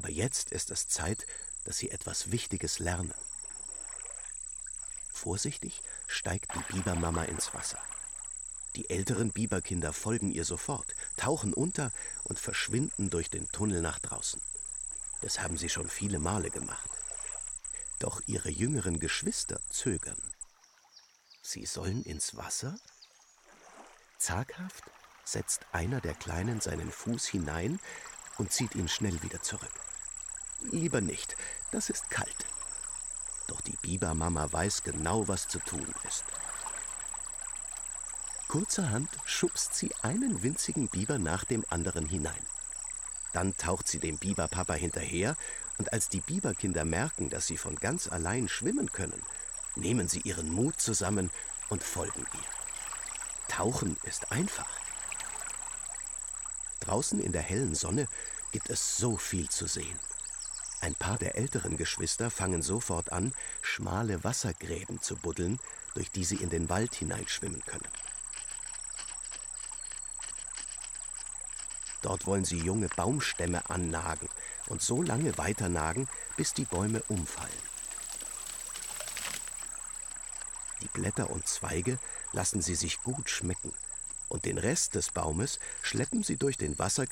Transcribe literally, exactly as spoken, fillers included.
Aber jetzt ist es Zeit, dass sie etwas Wichtiges lernen. Vorsichtig steigt die Bibermama ins Wasser. Die älteren Biberkinder folgen ihr sofort, tauchen unter und verschwinden durch den Tunnel nach draußen. Das haben sie schon viele Male gemacht. Doch ihre jüngeren Geschwister zögern. Sie sollen ins Wasser? Zaghaft setzt einer der Kleinen seinen Fuß hinein und zieht ihn schnell wieder zurück. Lieber nicht, das ist kalt. Doch die Bibermama weiß genau, was zu tun ist. Kurzerhand schubst sie einen winzigen Biber nach dem anderen hinein. Dann taucht sie dem Biberpapa hinterher, und als die Biberkinder merken, dass sie von ganz allein schwimmen können, nehmen sie ihren Mut zusammen und folgen ihr. Tauchen ist einfach. Draußen in der hellen Sonne gibt es so viel zu sehen. Ein paar der älteren Geschwister fangen sofort an, schmale Wassergräben zu buddeln, durch die sie in den Wald hineinschwimmen können. Dort wollen sie junge Baumstämme annagen und so lange weiternagen, bis die Bäume umfallen. Die Blätter und Zweige lassen sie sich gut schmecken und den Rest des Baumes schleppen sie durch den Wassergraben